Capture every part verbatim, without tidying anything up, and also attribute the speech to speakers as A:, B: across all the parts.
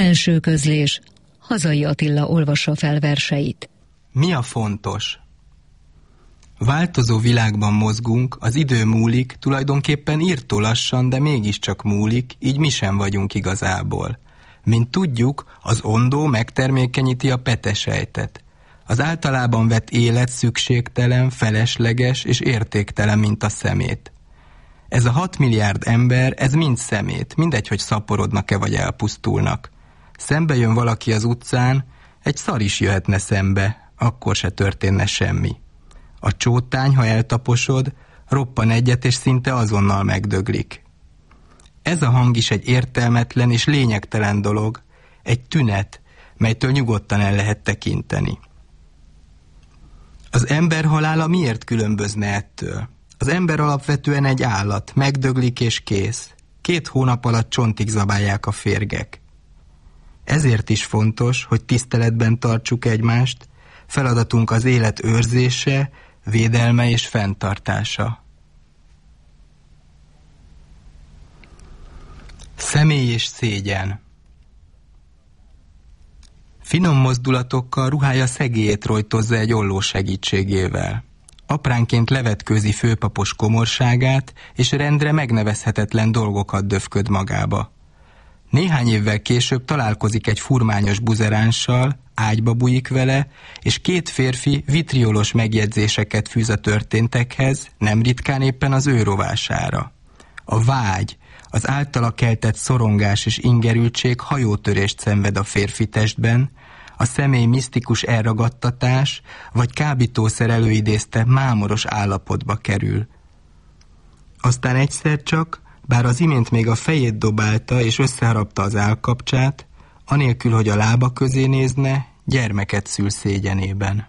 A: Első közlés. Hazai Attila olvassa fel verseit.
B: Mi a fontos? Változó világban mozgunk, az idő múlik, tulajdonképpen írtó lassan, de mégiscsak múlik, így mi sem vagyunk igazából. Mint tudjuk, az ondó megtermékenyíti a petesejtet. Az általában vett élet szükségtelen, felesleges és értéktelen, mint a szemét. Ez a hat milliárd ember, ez mind szemét, mindegy, hogy szaporodnak-e vagy elpusztulnak. Szembe jön valaki az utcán, egy szar is jöhetne szembe, akkor se történne semmi. A csótány, ha eltaposod, roppan egyet, és szinte azonnal megdöglik. Ez a hang is egy értelmetlen és lényegtelen dolog, egy tünet, melytől nyugodtan el lehet tekinteni. Az ember halála miért különbözne ettől? Az ember alapvetően egy állat, megdöglik és kész. Két hónap alatt csontig zabálják a férgek. Ezért is fontos, hogy tiszteletben tartsuk egymást, feladatunk az élet őrzése, védelme és fenntartása. Személy és szégyen. Finom mozdulatokkal ruhája szegélyét rojtozza egy olló segítségével. Apránként levetkőzi főpapos komorságát, és rendre megnevezhetetlen dolgokat döfköd magába. Néhány évvel később találkozik egy furmányos buzeránssal, ágyba bújik vele, és két férfi vitriolos megjegyzéseket fűz a történtekhez, nem ritkán éppen az ő rovására. A vágy, az általa keltett szorongás és ingerültség hajótörést szenved a férfi testben, a személy misztikus elragadtatás vagy kábítószer előidézte mámoros állapotba kerül. Aztán egyszer csak, bár az imént még a fejét dobálta és összeharapta az állkapcsát, anélkül, hogy a lába közé nézne, gyermeket szül szégyenében.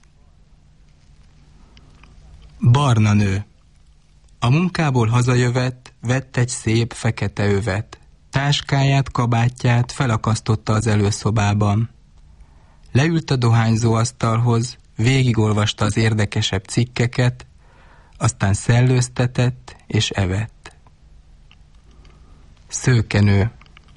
B: Barna nő. A munkából hazajövet, vett egy szép fekete övet. Táskáját, kabátját felakasztotta az előszobában. Leült a dohányzó asztalhoz, végigolvasta az érdekesebb cikkeket, aztán szellőztetett és evett. Szőkenő.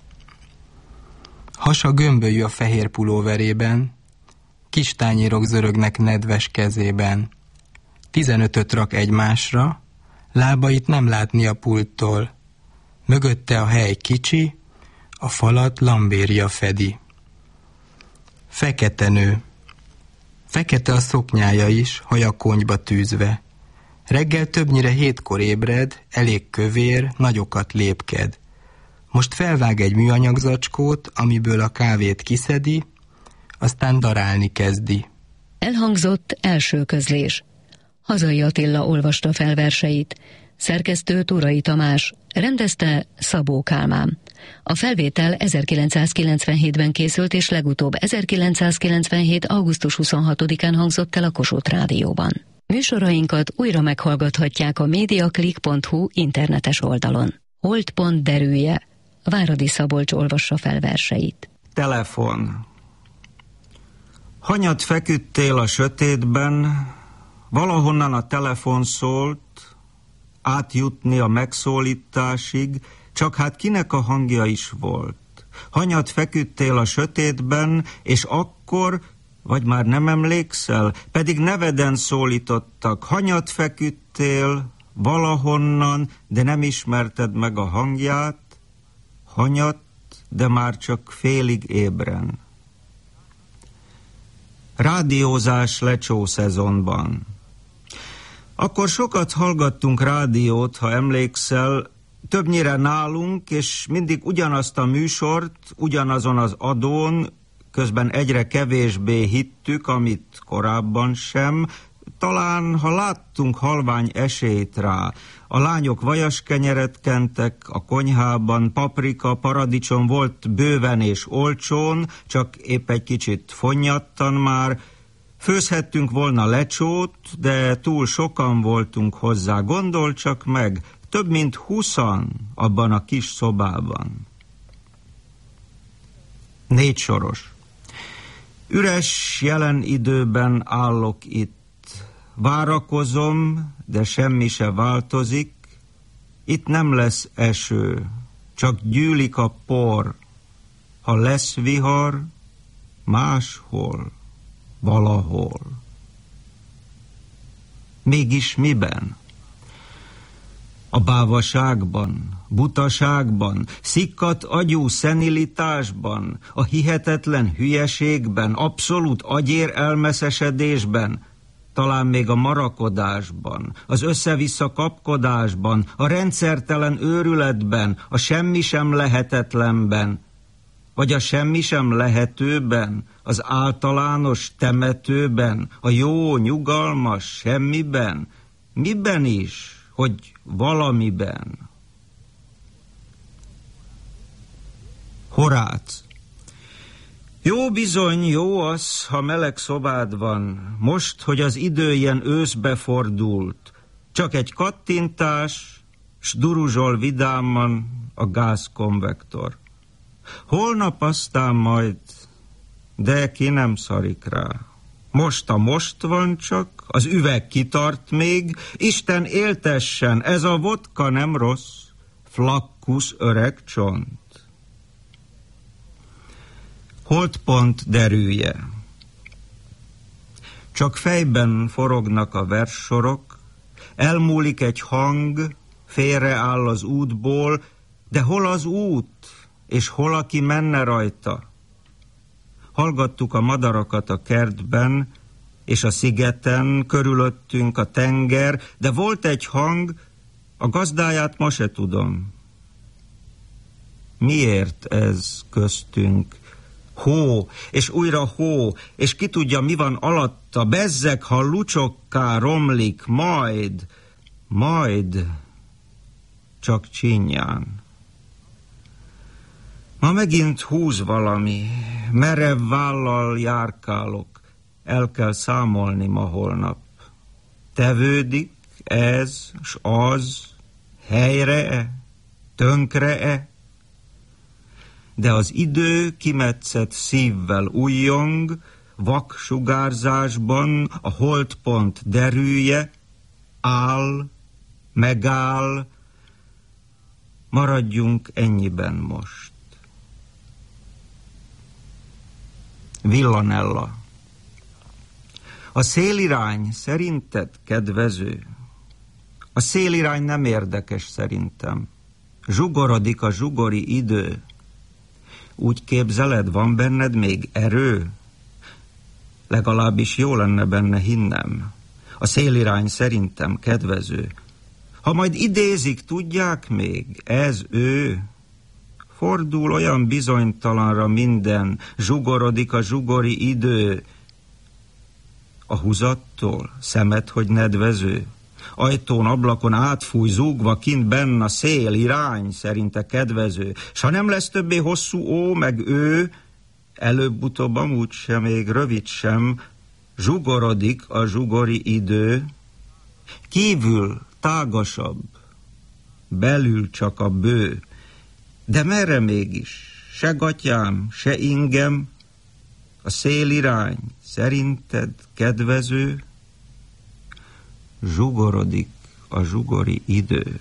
B: Hasa gömbölyű a fehér pulóverében, kis tányérok zörögnek nedves kezében. Tizenötöt rak egymásra, lábait nem látni a pulttól. Mögötte a hely kicsi, a falat lambéria fedi. Fekete nő. Fekete a szoknyája is, haja konyba tűzve. Reggel többnyire hétkor ébred, elég kövér, nagyokat lépked. Most felvág egy műanyag zacskót, amiből a kávét kiszedi, aztán darálni kezdi.
A: Elhangzott első közlés. Hazai Attila olvasta fel verseit. Szerkesztő Turai Tamás, rendezte Szabó Kálmán. A felvétel ezerkilencszázkilencvenhétben készült, és legutóbb ezerkilencszázkilencvenhét. augusztus huszonhatodikán hangzott el a Kossuth Rádióban. Műsorainkat újra meghallgathatják a mediaclick pont hu internetes oldalon. Holdpont derűje. Váradi Szabolcs olvassa fel verseit.
C: Telefon. Hanyat feküdtél a sötétben, valahonnan a telefon szólt, átjutni a megszólításig, csak hát kinek a hangja is volt. Hanyat feküdtél a sötétben, és akkor, vagy már nem emlékszel, pedig neveden szólítottak. Hanyat feküdtél valahonnan, de nem ismerted meg a hangját, hanyat, de már csak félig ébren. Rádiózás lecsó szezonban. Akkor sokat hallgattunk rádiót, ha emlékszel, többnyire nálunk, és mindig ugyanazt a műsort, ugyanazon az adón, közben egyre kevésbé hittük, amit korábban sem. Talán, ha láttunk halvány esélyt rá, a lányok vajaskenyeret kentek a konyhában, paprika, paradicsom volt bőven és olcsón, csak épp egy kicsit fonnyattan már. Főzhettünk volna lecsót, de túl sokan voltunk hozzá. Gondol csak meg, több mint húszan abban a kis szobában. Négy soros. Üres jelen időben állok itt. Várakozom, de semmi se változik. Itt nem lesz eső, csak gyűlik a por. ha lesz vihar, máshol, valahol. Mégis miben? A bávaságban, butaságban, szikkadt agyú szenilitásban, a hihetetlen hülyeségben, abszolút agyér elmeszesedésben, talán még a marakodásban, az össze-vissza kapkodásban, a rendszertelen őrületben, a semmi sem lehetetlenben, vagy a semmi sem lehetőben, az általános temetőben, a jó, nyugalmas semmiben, miben is, hogy valamiben. Horác. Jó bizony, jó az, ha meleg szobád van, most, hogy az idő ilyen őszbe fordult, csak egy kattintás, s duruzsol vidáman a gázkonvektor. Holnap aztán majd, de ki nem szarik rá. Most a most van csak, az üveg kitart még, Isten éltessen, ez a vodka nem rossz, flakkusz öreg csont. Holdpont derűje. Csak fejben forognak a verssorok, elmúlik egy hang, félreáll az útból, de hol az út, és hol aki menne rajta? Hallgattuk a madarakat a kertben, és a szigeten, körülöttünk a tenger, de volt egy hang, a gazdáját ma se tudom. Miért ez köztünk? Hó, és újra hó, és ki tudja, mi van alatta, bezzeg, ha lucsokká romlik, majd, majd, csak csinyán. Ma megint húz valami, merev vállal járkálok, el kell számolni ma holnap. Tevődik ez, s az, helyre-e, tönkre-e? De az idő kimetszett szívvel újjong, vak sugárzásban a holdpont derűje, áll, megáll, maradjunk ennyiben most. Villanella. A szélirány szerinted kedvező? A szélirány nem érdekes szerintem. Zsugorodik a zsugori idő. Úgy képzeled, van benned még erő? Legalábbis jó lenne benne hinnem. A szélirány szerintem kedvező. Ha majd idézik, tudják még, ez ő? Fordul olyan bizonytalanra minden, zsugorodik a zsugori idő. A húzattól, szemed, hogy nedvező? Ajtón, ablakon átfúj, zúgva kint benn a szél, irány szerinte kedvező. S ha nem lesz többé hosszú ó, meg ő, előbb-utóbb amúgy sem, még rövid sem, zsugorodik a zsugori idő. Kívül tágasabb, belül csak a bő. De merre mégis? Se gatyám, se ingem, a szélirány szerinted kedvező? Zsugorodik a zsugori idő.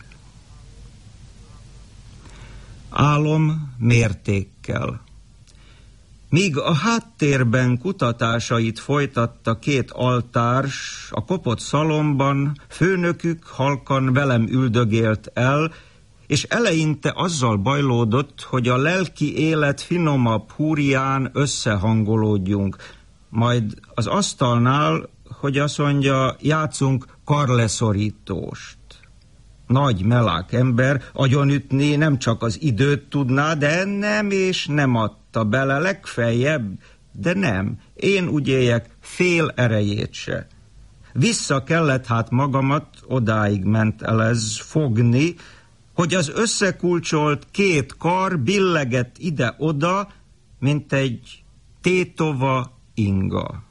C: Álom mértékkel. Míg a háttérben kutatásait folytatta két altárs, a kopott szalomban főnökük halkan velem üldögélt el, és eleinte azzal bajlódott, hogy a lelki élet finomabb húrján összehangolódjunk. Majd az asztalnál, hogy azt mondja, játszunk karleszorítóst. Nagy melák ember, agyonütni nem csak az időt tudná, de nem és nem adta bele, legfeljebb, de nem. Én úgy éljek, fél erejét se. Vissza kellett hát magamat, odáig ment el ez, fogni, hogy az összekulcsolt két kar billegett ide-oda, mint egy tétova inga.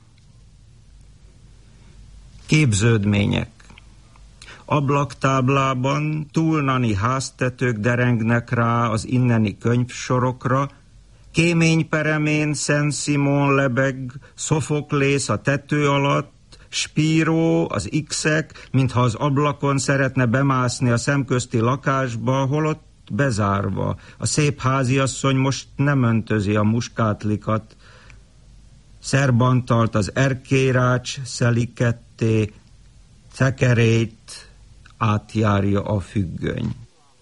C: Képződmények. Ablaktáblában túlnani háztetők derengnek rá az inneni könyvsorokra, kéményperemén Szent Simon lebeg, Szofoklész a tető alatt, Spíró, az X-ek, mintha az ablakon szeretne bemászni a szemközti lakásba, holott bezárva. A szép háziasszony most nem öntözi a muskátlikat. Szerbantalt az erkélyrács szeli ketté, szekerét átjárja a függöny.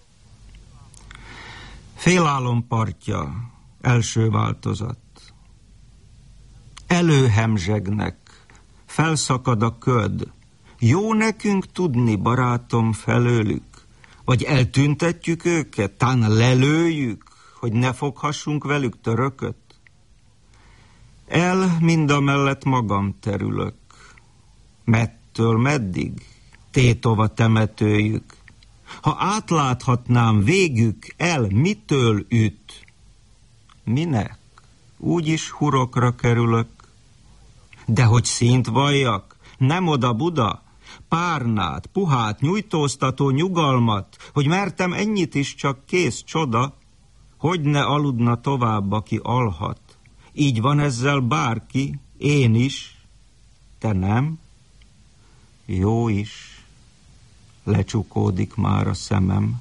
C: Félálom partja, első változat. Előhemzsegnek, felszakad a köd. Jó nekünk tudni, barátom, felőlük, vagy eltüntetjük őket, tán lelőjük, hogy ne foghassunk velük törököt? El mindamellett magam terülök. Mettől meddig? Tétova temetőjük. Ha átláthatnám végük el, mitől üt? Minek? Úgyis hurokra kerülök. De hogy színt valljak, nem oda Buda, párnát, puhát, nyújtóztató nyugalmat, hogy mertem ennyit is, csak kész csoda, hogy ne aludna tovább, aki alhat. Így van ezzel bárki, én is, te nem? Jó is, lecsukódik már a szemem.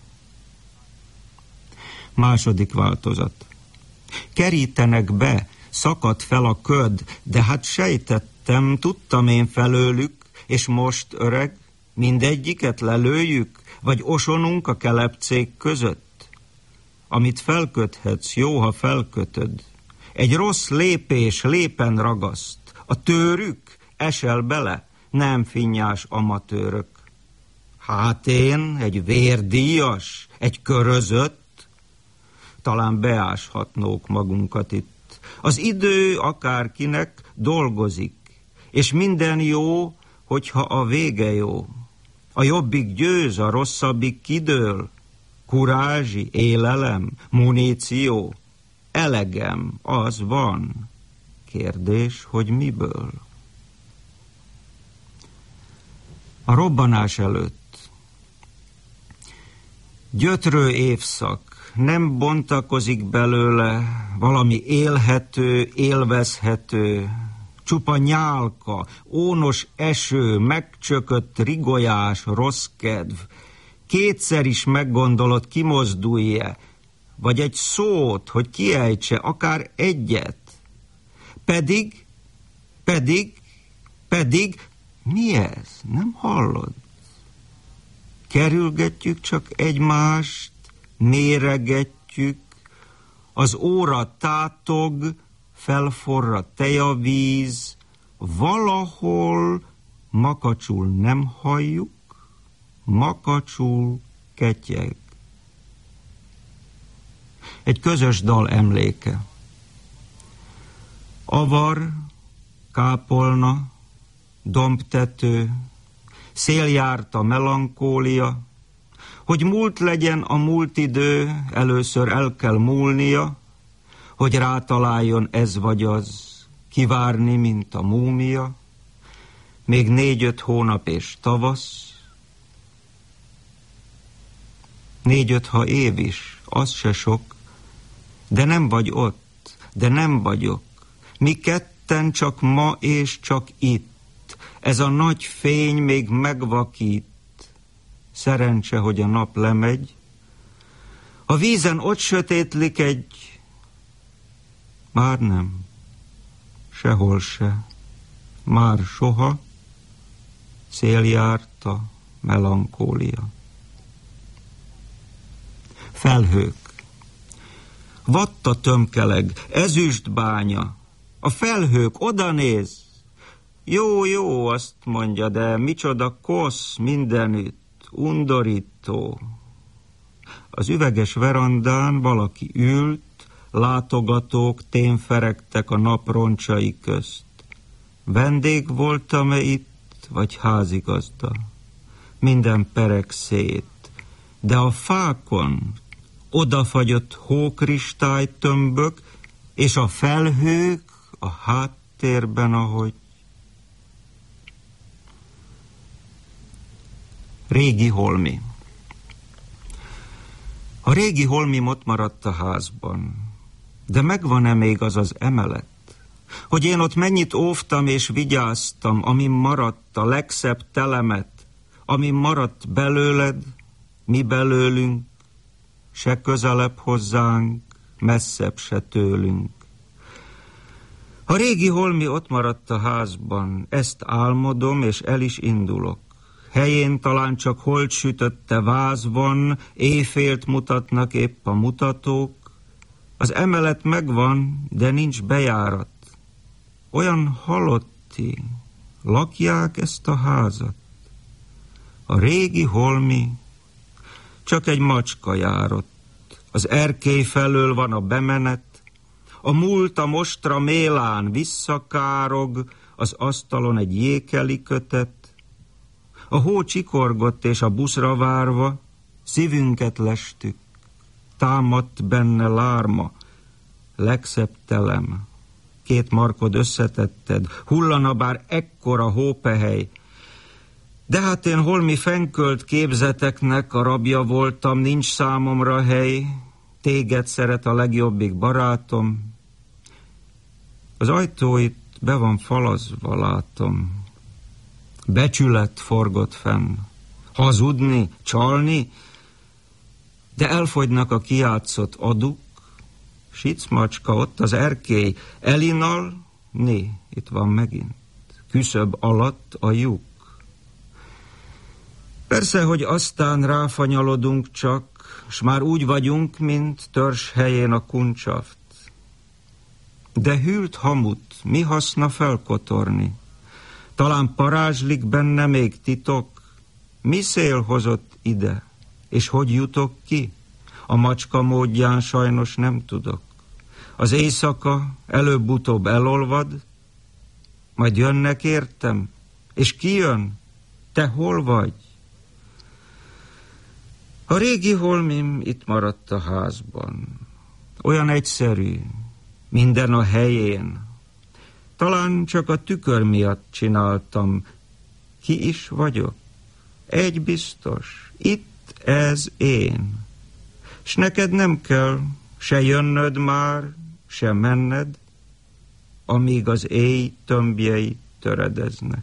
C: Második változat. Kerítenek be, szakadt fel a köd, de hát sejtettem, tudtam én felőlük, és most, öreg, mindegyiket lelőjük, vagy osonunk a kelepcék között? Amit felköthetsz, jó, ha felkötöd. Egy rossz lépés lépen ragaszt, a tőrük esel bele, nem finnyás amatőrök. Hát én, egy vérdíjas, egy körözött, talán beáshatnók magunkat itt. Az idő akárkinek dolgozik, és minden jó, hogyha a vége jó. A jobbik győz, a rosszabbik kidől. Kurázsi, élelem, muníció, elegem, az van. Kérdés, hogy miből? A robbanás előtt. Gyötrő évszak, nem bontakozik belőle valami élhető, élvezhető, csupa nyálka, ónos eső, megcsökött rigolyás, rossz kedv. Kétszer is meggondolod, kimozdulj-e, vagy egy szót, hogy kiejtse, akár egyet. Pedig, pedig, pedig, mi ez? Nem hallod? Kerülgetjük csak egymást, méregetjük, az óra tátog, felforra tejavíz, valahol makacsul nem halljuk, makacsul ketyeg. Egy közös dal emléke. Avar, kápolna, dombtető, széljárt a melankólia, hogy múlt legyen a múlt idő, először el kell múlnia, hogy rátaláljon ez vagy az, kivárni, mint a múmia, még négy-öt hónap és tavasz, négy-öt, ha év is, az se sok, de nem vagy ott, de nem vagyok, mi ketten csak ma és csak itt, ez a nagy fény még megvakít, szerencse, hogy a nap lemegy, a vízen ott sötétlik egy, már nem, sehol se, már soha, széljárt a melankólia. Felhők. Vatta tömkeleg, ezüstbánya, a felhők, oda néz. Jó, jó, azt mondja, de micsoda kosz mindenütt, undorító. Az üveges verandán valaki ült, látogatók témferegtek a nap roncsai közt. Vendég voltam-e itt, vagy házigazda? Minden pereg szét, de a fákon odafagyott hókristálytömbök, és a felhők a háttérben, ahogy régi holmi. A régi holmim ott maradt a házban, de megvan-e még az az emelet, hogy én ott mennyit óvtam és vigyáztam, amin maradt a legszebb telemet, amin maradt belőled, mi belőlünk, se közelebb hozzánk, messzebb se tőlünk. A régi holmi ott maradt a házban, ezt álmodom, és el is indulok. Helyén talán csak holt sütötte váz van, éjfélt mutatnak épp a mutatók. Az emelet megvan, de nincs bejárat. Olyan halotti, lakják ezt a házat. A régi holmi csak egy macska járott. Az erkély felől van a bemenet, a múlt a mostra mélán visszakárog, az asztalon egy jékeli kötet. A hó csikorgott, és a buszra várva szívünket lestük. Támadt benne lárma, legszebb telem. Két markod összetetted, hullana bár ekkora hópehely. De hát én holmi fenkölt képzeteknek a rabja voltam, nincs számomra hely. Téged szeret a legjobbik barátom. Az ajtó itt be van falazva, látom. Becsület forgott fenn. Hazudni, csalni, de elfogynak a kijátszott aduk. Sicmacska, ott az erkély, Elinal, né, itt van megint. Küszöb alatt a lyuk. Persze, hogy aztán ráfanyalodunk csak, s már úgy vagyunk, mint törzs helyén a kuncsaft. De hűlt hamut mi haszna felkotorni? Talán parázslik benne még titok? Mi szél hozott ide? És hogy jutok ki? A macska módján sajnos nem tudok. Az éjszaka előbb-utóbb elolvad, majd jönnek értem. És ki jön? Te hol vagy? A régi holmim itt maradt a házban. Olyan egyszerű, minden a helyén. Talán csak a tükör miatt csináltam. Ki is vagyok? Egy biztos, itt ez én. S neked nem kell se jönnöd már, se menned, amíg az éj tömbjei töredeznek.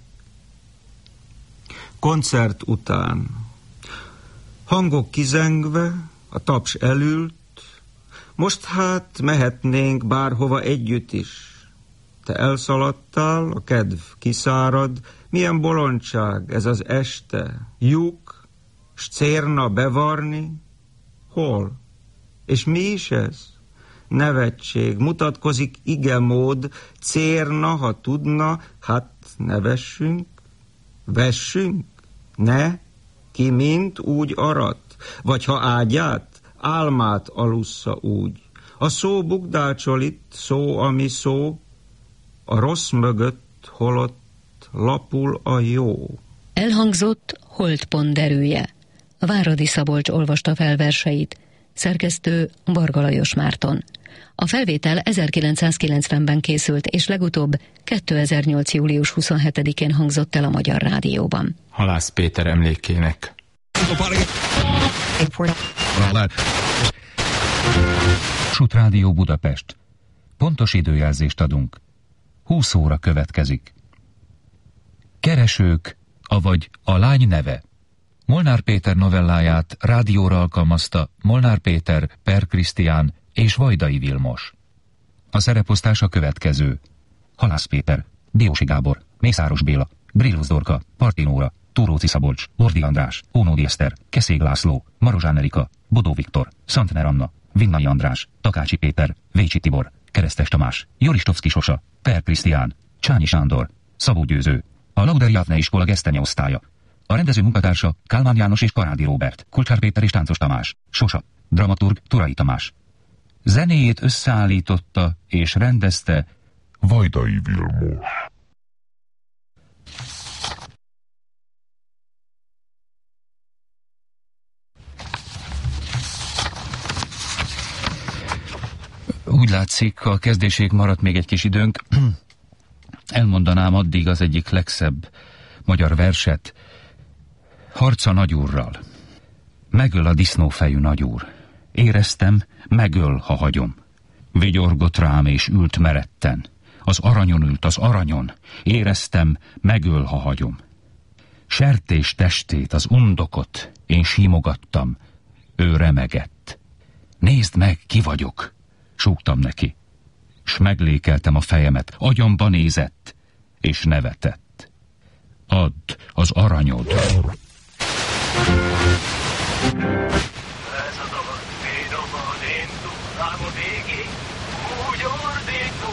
C: Koncert után hangok kizengve, a taps elült, most hát mehetnénk bárhova együtt is. Te elszaladtál, a kedv kiszárad, milyen bolondság ez az este, lyuk, s cérna bevarni, hol? És mi is ez? Nevetség, mutatkozik igemód, cérna, ha tudna, hát ne vessünk, vessünk, ne, ki mint úgy arat, vagy ha ágyát, álmát alussza úgy. A szó bukdácsol itt, szó, ami szó, a rossz mögött holott lapul a jó.
A: Elhangzott Holdpont derűje. Váradi Szabolcs olvasta fel verseit, szerkesztő Varga Lajos Márton. A felvétel ezerkilencszázkilencvenben készült, és legutóbb kétezer-nyolc. július huszonhetedikén hangzott el a Magyar Rádióban.
B: Halász Péter emlékének.
D: Kossuth Rádió Budapest. Pontos időjelzést adunk. húsz óra következik. Keresők, avagy a lány neve. Molnár Péter novelláját rádióra alkalmazta Molnár Péter, Per Krisztián és Vajdai Vilmos. A szereposztás a következő: Halász Péter, Diósi Gábor, Mészáros Béla, Brillusz Dorka, Partinóra, Túróci Szabolcs, Lordi András, Ónódi Eszter, Keszég László, Marozsán Erika, Bodó Viktor, Szantner Anna, Vinnai András, Takácsi Péter, Vécsi Tibor, Keresztes Tamás, Joristovszki Sosa, Per Krisztián, Csányi Sándor, Szabó Győző, a Lauderiátne iskola gesztenye osztálya. A rendező munkatársa Kálmán János és Karádi Róbert, Kulcsár Péter és Táncos Tamás, Sosa, dramaturg Turai Tamás. Zenéjét összeállította és rendezte Vajdai Vilmos. Úgy látszik, a kezdésig maradt még egy kis időnk. Elmondanám addig az egyik legszebb magyar verset. Harca nagyúrral. Megöl a disznófejű nagyúr. Éreztem, megöl, ha hagyom. Vigyorgott rám és ült meretten. Az aranyon ült, az aranyon. Éreztem, megöl, ha hagyom. Sertés testét, az undokot én simogattam. Ő remegett. Nézd meg, ki vagyok, súgtam neki. S meglékeltem a fejemet, agyamba nézett, és nevetett. Add az aranyod.
E: Ez a dolog, védom a én